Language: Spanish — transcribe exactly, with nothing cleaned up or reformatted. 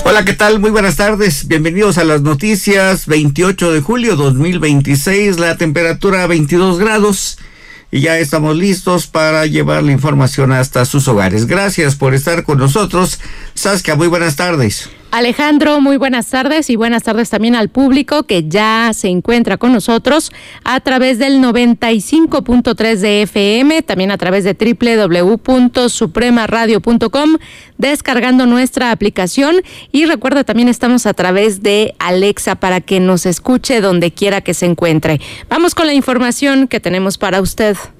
Hola, ¿qué tal? Muy buenas tardes. Bienvenidos a las noticias. veintiocho de julio dos mil veintiséis, la temperatura veintidós grados. Y ya estamos listos para llevar la información hasta sus hogares. Gracias por estar con nosotros. Saskia, muy buenas tardes. Alejandro, muy buenas tardes y buenas tardes también al público que ya se encuentra con nosotros a través del noventa y cinco punto tres de F M, también a través de doble u doble u doble u punto suprema radio punto com, descargando nuestra aplicación, y recuerda, también estamos a través de Alexa para que nos escuche donde quiera que se encuentre. Vamos con la información que tenemos para usted.